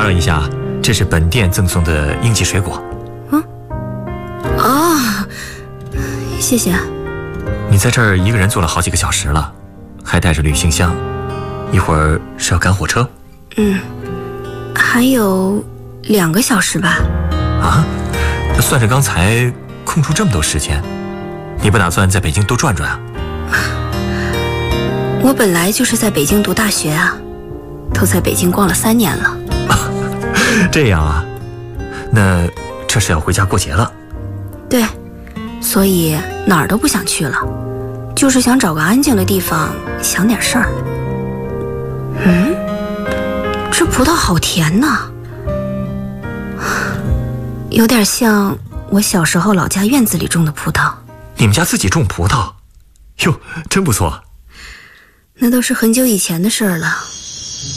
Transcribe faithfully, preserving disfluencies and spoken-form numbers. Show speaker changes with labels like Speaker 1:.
Speaker 1: 绍一下，这是本店赠送的应季水果。
Speaker 2: 嗯，啊，谢谢。
Speaker 1: 你在这儿一个人坐了好几个小时了，还带着旅行箱，一会儿是要赶火车？
Speaker 2: 嗯，还有两个小时吧。
Speaker 1: 啊，算着刚才空出这么多时间，你不打算在北京多转转啊？
Speaker 2: 我本来就是在北京读大学啊，都在北京逛了三年了。
Speaker 1: 这样啊，那这是要回家过节了？
Speaker 2: 对，所以哪儿都不想去了，就是想找个安静的地方想点事儿。嗯，这葡萄好甜呐，有点像我小时候老家院子里种的葡萄。
Speaker 1: 你们家自己种葡萄？哟，真不错。
Speaker 2: 那都是很久以前的事儿了。